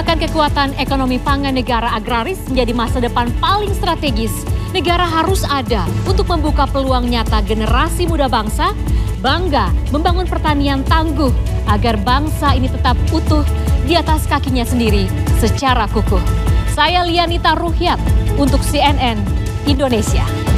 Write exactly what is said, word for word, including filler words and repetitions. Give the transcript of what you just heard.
Menggunakan kekuatan ekonomi pangan negara agraris menjadi masa depan paling strategis. Negara harus ada untuk membuka peluang nyata generasi muda bangsa, bangga membangun pertanian tangguh agar bangsa ini tetap utuh di atas kakinya sendiri secara kukuh. Saya Lianita Ruhyat untuk C N N Indonesia.